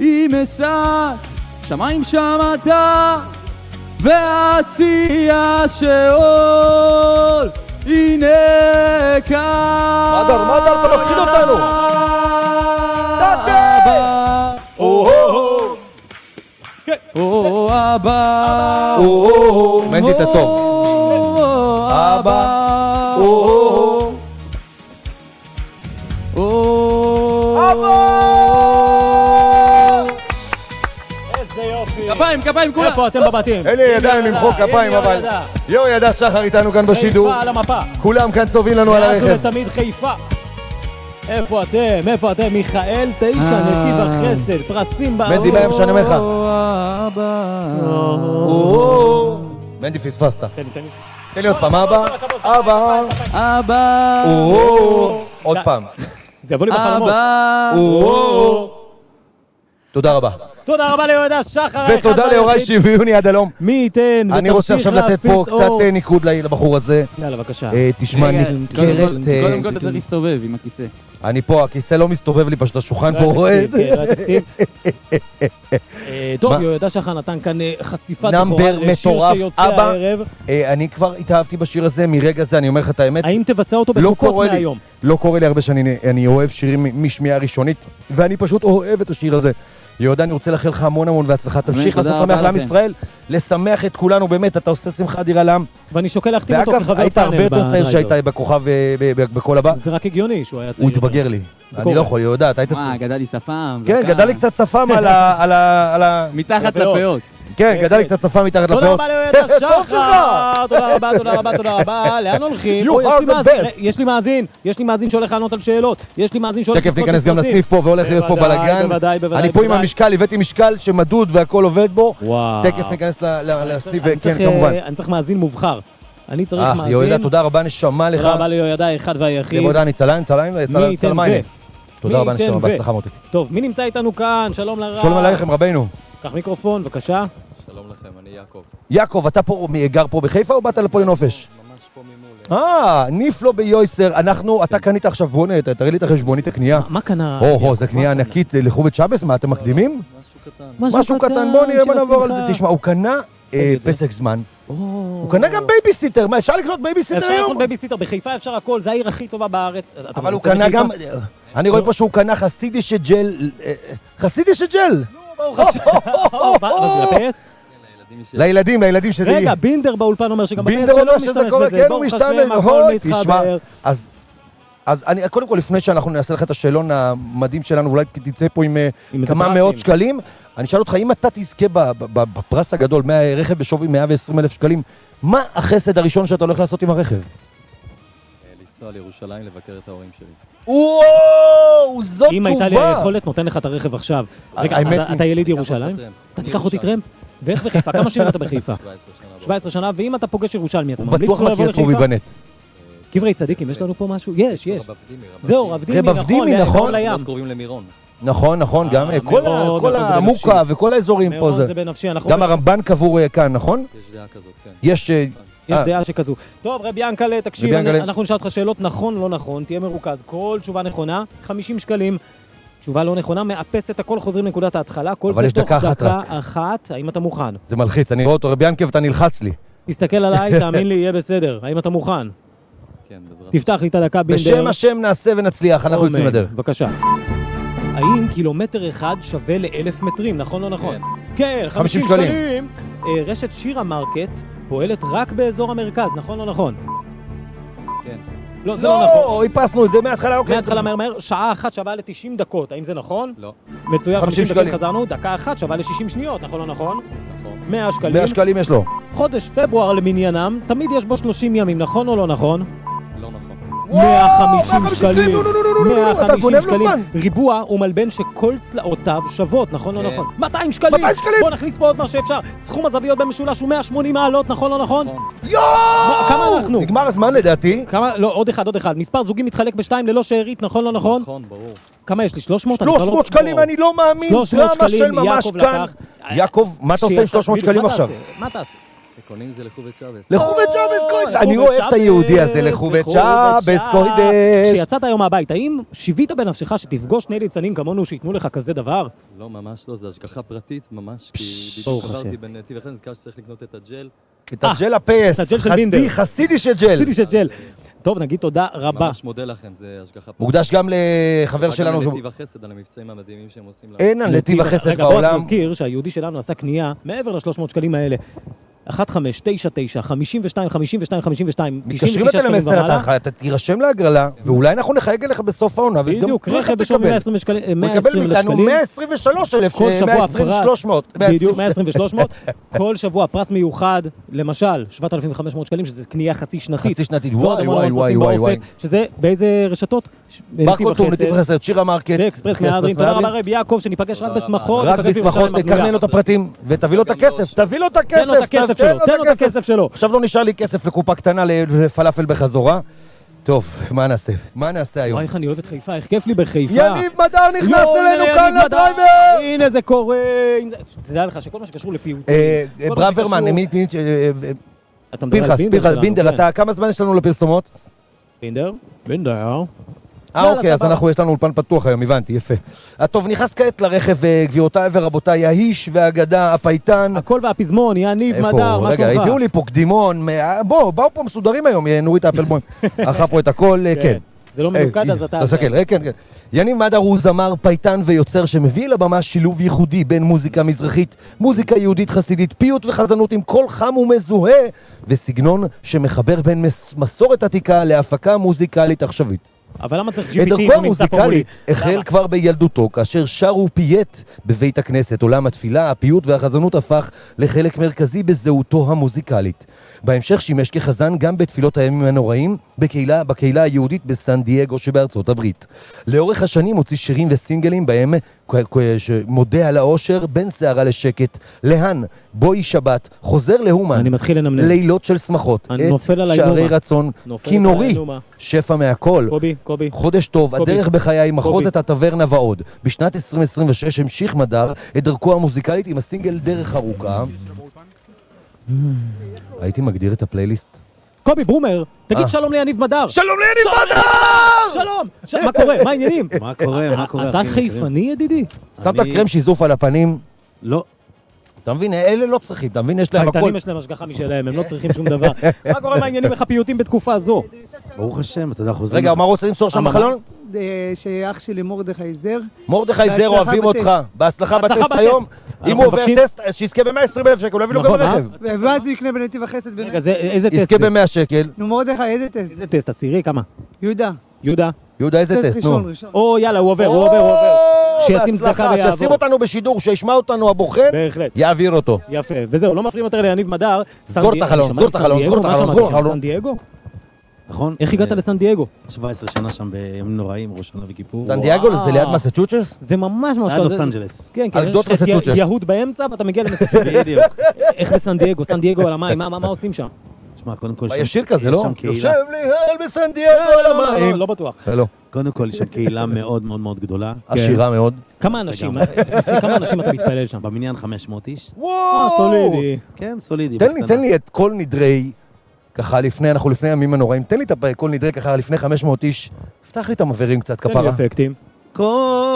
אם אשא שמיים שמעת והציע שאול הנה כאן מדר, אתה מפחיד אותנו! אבא או אבא מנדי אתה טוב אבא כפיים כולם. איפה אתם בבתים? אין לי ידיים למחוא כפיים, אבל יו ידע שחר איתנו כאן בשידור. חיפה על המפה. כולם כאן צובעים לנו על הרכב. אנחנו לתמיד חיפה. איפה אתם? מיכאל 9, נתיב החסד, פרסים באור. מנדי בהם שאני אומר לך. מנדי פספסת. תן לי עוד פעם, אבא. עוד פעם. זה יבוא לי בחלומות. תודה רבה. תודה רבה ליהודה שחר. ותודה ליוראי שביוני עד הלום. מי ייתן אני רוצה עכשיו לתת פה קצת ניקוד לבחור הזה. יאללה, בבקשה. תשמע, קודם כל אתה צריך להסתובב עם הכיסא. אני פה, הכיסא לא מסתובב לי, פשוט השולחן פה רועד. טוב, יהודה שחר נתן כאן חשיפת נאמבר מטורף. שיוצא הערב. אני כבר התאהבתי בשיר הזה, מרגע זה, אני אומר לך את האמת. האם תבצע אותו בחוקות מהיום? לא קורה לי הרבה שאני אוהב שירים משמיעה ראשונית, ואני פשוט אוהב את השיר הזה. יהודה, אני רוצה לאחל לך המון והצלחה, תמשיך לעשות שמח לעם ישראל, לשמח את כולנו, באמת, אתה עושה שמחה אדירה לעם. ואני שוקל להחתים אותו כחבר פאנל. היית הרבה יותר צעיר שהיית בכוכב בכל הבא. זה רק הגיוני שהוא היה צעיר. הוא התבגר לי. אני לא יכול, יהודה, אתה היית צעיר. מה, גדל לי שפם? כן, גדל לי קצת שפם על ה... מתחת לפאות. כן, גדל לי קצת שפם מתחת לפאות. תודה רבה ליהודה שחר. תודה רבה. לאן הולכים? יש לי מאזין שהולך לענות על שאלות. תכף ניכנס גם לסניף פה והולך להיות פה בלגן. אני פה עם המשקל, הבאתי משקל שמדוד והכל עובד בו. תכף ניכנס לסניף, כן, כמובן. אני צריך מאזין מובחר. אני צריך מאזין. יהודה, תודה רבה, נשמה לך. תודה רבה ליהודה, האחד והיחיד. יהודה, אני צלמיים. תודה רבה, נשמה, בהצלחה מוטי. טוב, מי נמצא איתנו כאן? שלום לרב. שלום עליכם, רבינו. קח מיקרופון, בבקשה. שלום לכם, אני יעקב. יעקב, אתה פה גר פה בחיפה או באת לפה לנופש? ממש פה ממול. ניפלו ביויסר, אתה קנית עכשיו, בוא תראה לי את החשבונית הקנייה. מה קנה? זה קנייה ענקית לחובד שבס, מה אתם מקדימים? משהו קטן. משהו קטן, בוא נראה מה נעבור על זה. תשמע, הוא קנה פסק זמן. הוא קנה גם בייביסיטר, מה אפשר לקנות בייביסיטר אפשר היום? לקנות בייביסיטר, בחיפה אפשר הכל, זה העיר הכי טובה בארץ. אבל הוא קנה גם, אני רואה פה שהוא קנה חסידי שג'ל. מה זה, לפס? לילדים שזה... רגע, בינדר באולפן אומר שגם בינדר אומר שזה קורה, כן, הוא משתמש, תשמע, אז אני, קודם כל, לפני שאנחנו נעשה לך את השאלון המדהים שלנו, ואולי תצא פה עם כמה מאות שקלים, אני אשאל אותך, אם אתה תזכה בפרס הגדול, רכב בשווי 120,000 שקלים, מה החסד הראשון שאתה הולך לעשות עם הרכב? לנסוע לירושלים לבקר את ההורים שלי. וואו, זאת תשובה! אם הייתה לי היכולת, נותן לך את הרכב עכשיו. רגע, אתה יליד ירושלים? אתה תיקח אותי טרמפ? ואיך בחיפה? כמה שנים אתה בחיפה? 17 שנה, ואם אתה פוגש ירושלמי, אתה הוא ממליץ בטוח לו לבוא מכיר את רובי לחיפה? בנט. קברי צדיקים, יש לנו פה משהו? יש. זהו, רב רב דימי, דימי, נכון? לים. קוראים למירון. נכון, גם כל המוקה וכל האזורים פה מירון זה. זה בנפשי, גם הרמב"ן קבור כאן, נכון? יש דעה כזאת, כן. יש... יש דעה שכזו. טוב, רבי ינקלה, תקשיב, רבי ינקלה. אנחנו נשאל אותך שאלות נכון, לא נכון, תהיה מרוכז. כל תשובה נכונה, 50 שקלים. תשובה לא נכונה, מאפס את הכל, חוזרים לנקודת ההתחלה. אבל יש דקה אחת רק. דקה אחת, האם אתה מוכן? זה מלחיץ, אני רואה אותו, רבי ינקב, אתה נלחץ לי. תסתכל עליי, תאמין לי, יהיה בסדר. האם אתה מוכן? כן, בעזרת. תפתח לי את הדקה בינדר. בשם השם נעשה ונצליח, אנחנו יוצאים לדרך. בבקשה. האם קילומטר אחד שווה ל1,000 מטרים, נכון או לא נכון? כן, 50 שקלים. רשת שירה מרקט פועלת רק באזור המרכז, נכון או נכון? כן. לא, זה לא נכון. לא, איפסנו את זה מההתחלה, אוקיי. מההתחלה מהר, שעה אחת שווה ל90 דקות, האם זה נכון? לא. מצוין, 50 שקלים. שקלים חזרנו, דקה אחת שווה ל60 שניות, נכון או נכון? נכון. 100 שקלים. 100 שקלים יש לו. חודש פברואר למניינם, תמיד יש בו 30 ימים, נכון או לא נכון? לא נכון. 150 שקלים. נו, אתה 150 גונב לו שקלים. זמן. ריבוע הוא מלבן שכל צלעותיו שוות, נכון או כן. נכון? 200 שקלים. 200 שקלים. בוא נכניס פה עוד מה שאפשר. סכום הזוויות במשולש הוא 180 מעלות, נכון או נכון? נכון. כמה אנחנו? נגמר הזמן לדעתי. כמה? לא, עוד אחד. מספר זוגי מתחלק בשתיים ללא שארית, נכון או נכון? נכון, ברור. כמה יש לי? 300? 300 שקלים, אני לא מאמין. 300 דרמה שקלים, של ממש יעקב כאן. לקח. יעקב, מה אתה עושה עם 300 שקלים עכשיו? מה תעשה? קונים זה לחו וצ'אבס. לחו וצ'אבס קוידש. אני אוהב את היהודי הזה, לחו וצ'אבס קוידש. כשיצאת היום מהבית, האם שיווית בנפשך שתפגוש שני ליצנים כמונו שיתנו לך כזה דבר? לא, ממש לא, זה השגחה פרטית, ממש, כי ברוך בדיוק השם. עברתי בנתיב אחרי, נזכר שצריך לקנות את הג'ל. את הג'ל הפייס. את הג'ל של בינדר. חסידי של ג'ל. עשיתי שג'ל. טוב, נגיד תודה רבה. ממש מודה לכם, זה השגחה פרטית. מוקדש גם לחבר שלנו. רק לנתיב החסד, על המבצעים המדהימים שהם עושים לנו. אין על נתיב החסד רגע, בוא בעולם. נזכיר שהיהודי שלנו עשה קנייה מעבר ל-300 שקלים האלה. 1599, 52, 52, 52, מתקשרים את למסר, אתה תירשם להגרלה, ואולי אנחנו נחייג אליך בסוף העונה, בדיוק, רכב בשווי 120 שקלים. הוא יקבל מאיתנו 123,000, כל שבוע 120,300. בדיוק, 120,300. כל שבוע פרס מיוחד, למשל, 7,500 שקלים, שזה קנייה חצי שנתית. חצי שנתית, ועוד וואי, המון וואי, המון וואי, פרסים וואי, וואי. באופק, שזה באיזה רשתות? ברקוטור, נתיב החסד, שירה מרקט. ואקספרס מהדרין. תודה רבה רבי יעקב, שניפגש רק בשמחות. רק בשמחות, תקרמן לו את הפרטים, ותביא לו את הכסף, תביא לו את הכסף. תן לו את הכסף שלו, תן לו את הכסף שלו. עכשיו לא נשאר לי כסף לקופה קטנה לפלאפל בחזורה. טוב, מה נעשה? מה נעשה היום? וואי, איך אני אוהב את חיפה, איך כיף לי בחיפה. יניב מדר נכנס אלינו כאן לדרייבר! הנה זה קורה. תדע לך שכל מה שקשור לפיוטים. ברוורמן, אתה מדבר על פנחס, בינדר שלנו, בינדר, כן. אתה, כמה זמן יש לנו לפרסומות? בינדר? בינדר. אוקיי, אז יש לנו אולפן פתוח היום, הבנתי, יפה. טוב, נכנס כעת לרכב, גבירותיי ורבותיי, האיש והאגדה, הפייטן. הכל והפזמון, יניב מדר, מה רגע, שלומך? הביאו לי פה קדימון, באו פה מסודרים היום, נורית אפלבוים. אחר פה את הכל, כן. זה לא מנוקד, אז אתה... תסתכל, כן. יניב מדר הוא זמר, פייטן ויוצר שמביא לבמה שילוב ייחודי בין מוזיקה מזרחית, מוזיקה יהודית חסידית, פיוט וחזנות עם קול חם ומזוהה, וסגנון שמחבר בין מסורת עתיקה להפקה מוזיקלית עכשווית. אבל למה צריך את GPT? דרכו המוזיקלית החל כבר בילדותו, כאשר שר ופייט בבית הכנסת. עולם התפילה, הפיוט והחזנות הפך לחלק מרכזי בזהותו המוזיקלית. בהמשך שימש כחזן גם בתפילות הימים הנוראים בקהילה היהודית בסן דייגו שבארצות הברית. לאורך השנים הוציא שירים וסינגלים בהם מודה על האושר, בין שערה לשקט, להן, בואי שבת, חוזר להומן, אני מתחיל לנמנם. לילות של שמחות, אני נופל עליי שערי נומה. רצון, נופלת כינורי, עליי נומה. שפע מהכל, קובי. חודש טוב, קובי. הדרך בחיי, מחוזת קובי. הטברנה ועוד. בשנת 2026 המשיך מדר את דרכו המוזיקלית עם הסינגל דרך ארוכה. הייתי מגדיר את הפלייליסט. קובי ברומר, תגיד שלום ליניב מדר. שלום ליניב מדר! שלום! מה קורה? מה העניינים? מה קורה? אתה חיפני ידידי? שמת קרם שיזוף על הפנים? לא. אתה מבין? אלה לא צריכים, אתה מבין? יש להם הכל. פייטנים יש להם השגחה משלהם, הם לא צריכים שום דבר. מה קורה מהעניינים איך הפיוטים בתקופה זו? ברוך השם, אתה יודע, חוזרים... רגע, מה רוצה למסור שם בחלון? שאח שלי מורדכי זר. מורדכי זר, אוהבים אותך. בהצלחה בטסט היום. אם הוא עובר טסט, שיזכה ב-120,000 שקל, הוא יביא לו גם רכב. ואז הוא יקנה בנתיב החסד. רגע, איזה טסט יזכה זה? ב-100 שקל. נו מורדכי, איזה טסט? איזה טסט? עשירי? כמה? יהודה. יהודה? יהודה, איזה טסט? נו. ראשון. או יאללה, הוא עובר. שישים צדקה בהצלחה, ויעבור. שישים אותנו בשידור, שישמע אותנו הבוחן, בהחלט. יעביר אותו. יפה. וזהו, לא מפריעים יותר ליניב מדר. סגור את החלון, סגור את החלון, סגור את החלון, סגור את החלון. סן דייגו? נכון? איך הגעת לסן דייגו? 17 שנה שם בימים נוראים, ראש שנה וכיפור. סן דייגו, זה ליד מסצ'וסטס? זה ממש ממש... ליד לוס אנג'לס. כן, על גדות יש לך את מסצ'וסטס. יהוד באמצע ואתה מגיע למסצ'וסטס. בדיוק. איך בסן דייגו? סן דייגו על המים, מה עושים שם? תשמע, קודם כל... בישיר כזה, יש לא? שם קהילה. יושב לי הל בסן דייגו על המים. לא בטוח. לא, קודם כל, יש שם קהילה מאוד מאוד מאוד גדולה. עשירה מאוד. כמה אנשים? לפי כמה אנשים אתה מתפלל שם? במניין 500 איש. סולידי. כן, סולידי. תן לי את כל נדרי, ככה אנחנו לפני הימים הנוראים, תן לי את כל נדרי ככה לפני 500 איש, פתח לי את המבערים קצת תן לי כפרה. אפקטים. כל